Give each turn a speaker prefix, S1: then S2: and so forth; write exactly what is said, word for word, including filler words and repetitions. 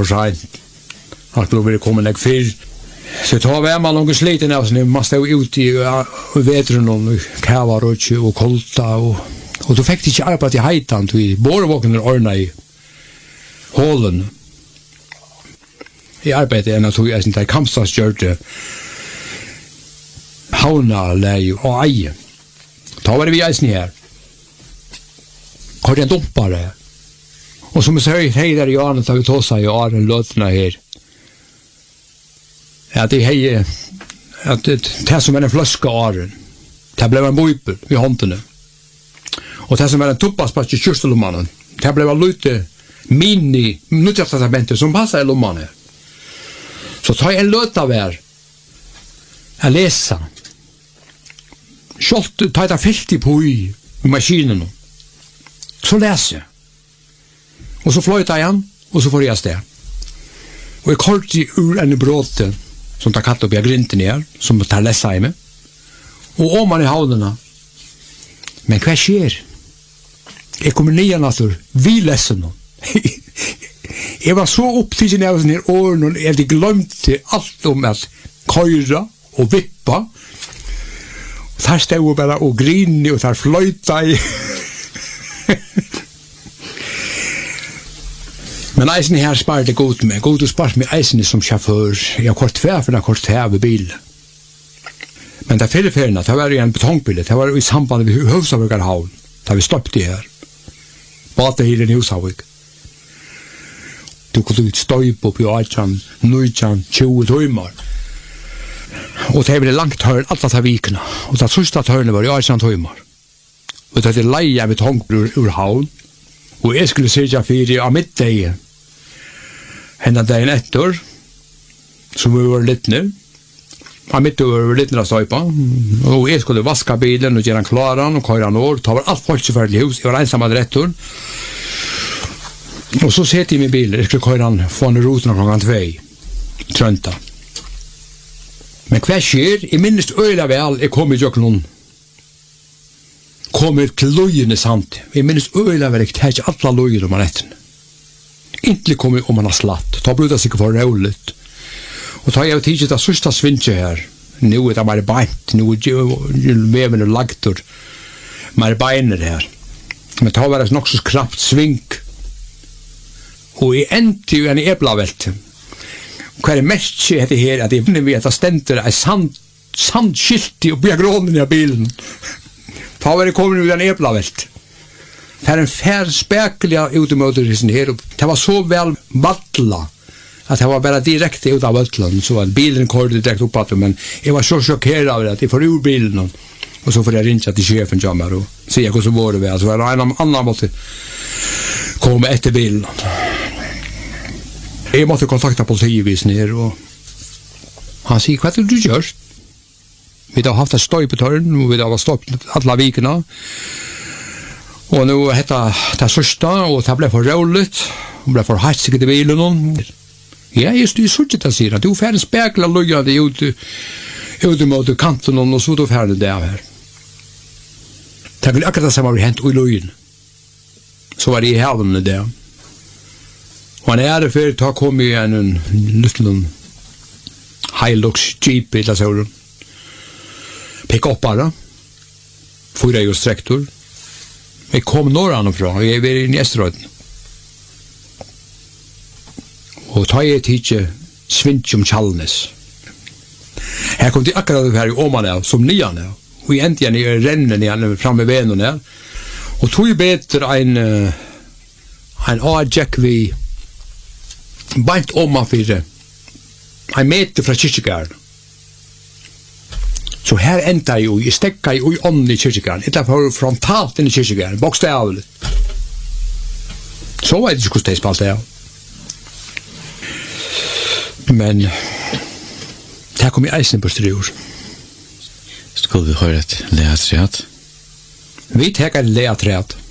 S1: sent. Han skulle vilja komma ner för. Så tar vi man långt sliten av så man stod ut i vetren och kavar och och kolta och och då fick det inte arbeta i heitan till borvåken och ordna i hålen. I arbetet är naturligt att inte kampstas gjorde hauna läge och aj. Ta var det vi eisen här. Har det dumpare. Och som jag säger hej där i Arne tar vi tossa i Arne lötna här. Att det hej att det som är en flaska Arne. Det blev en bojpel i handen. Och det som är en tuppaspats i kyrstolomannen. Det blev lite mini nutjastamentet som passar i lommanen. Så tar jag en löta där. Jag läser. Skjolt tar jag fyllt i på i maskinen. Så läser jag. Och så flöjtar jag och så får jag steg. Och jag kort i ur en bråte som tar katt upp i grinten ner som tar läsa i mig. Och om man i havnerna. Men vad sker? Jag kommer nya natur. Vi läser någon. Jag var så upptidsen av sån här åren och jag hade glömt allt om att köra och vippa. Där stod jag bara och grinade och där flöjta i. Men eisen här sparade god med. God och spart med eisen som chaufför. Jag har kort tvär för den kort här vid bil. Men där fyller färgerna, det var ju en betongbil. Det var i samband med Husavökarhavn. Där vi stoppade här. Batehilen i Husavök. Du kunde ut stöjp upp i Aitjan, Nujjan, tjugo timmar. Och det blev långt hörn alla ta vikerna. Och det sista hörnet var i Aitjan timmar. Och det hade leja betong ur, ur havn. Och jag skulle säga för av mitt dag. Hända dagen efter. Som vi var lite nu. Av mitt dag var lite när stöjpa. Och jag skulle vaska bilen och göra den klaran och köra den år. Ta var allt folk så färdigt i hus. Jag var ensam med rättor. Och så sätter jag min bil. Jag skulle köra den från roten klockan två. Trönta. Men vad sker? I minst öjla väl jag kommer jag någon. Kommer till lojene sant. I minst öjla väl jag tar inte alla lojene om man rätten. Inte kommer om man har slatt. Ta bruda sig för roligt. Och ta jag tidigt att sista svinche här. Nu är det bara bänt. Nu är väven och lagtor. Mer beiner här. Men ta var det nog så kraftigt svink. Och i enti ju en eblavält. Vad är det mest det här att det vi att det ständer är sand sandskilt i bjagrånen i bilen. Ta var det kommer nu en eblavält. För en fär spekliga utemotorisen här. Det var så väl vattla att det var bara direkt ut av vattlan så att bilen körde direkt uppåt men jag var så chockerad av det att jag får ur bilen och så får jag ringa till chefen jamar och säga hur så var det väl så var det en annan måste komma efter bilen. Jag måste kontakta politiet ner och han säger vad du gör. Vi har haft en stoj på törn och vi har stoppat alla vikerna. Och nu heter det sörsta och det blev för roligt. Det blev för hatsigt i bilen. Ja, just det, så det säger att du får en spekla lojade ut ut mot kanten och så då färdig där här. Det vill akkurat samma vi hänt i lojen. Så var det i havnen där. Och han är det för att ta kom i en, en liten Hilux Jeep eller så. Pick-upare. Fyra just traktor. Vi kom norr anifrån. Vi är i Nästeröden. Och ta ett hitje svint om Chalnes. Här kom det akkurat här i Åman som nian är. Och egentligen är rennen igen framme vid vännen här. Och tog bättre en en A-jack vi bant Åman för en meter från kyrkogården. Så här ändrar jag i stäcka i ånden i kyrkogården. Det är för frontalt in i kyrkogården. Bokstavligt. Så var det inte hur det spalt är. Men här kom jag eisen på styr.
S2: Skulle vi höra ett läaträtt?
S1: Vi tar ett läaträtt.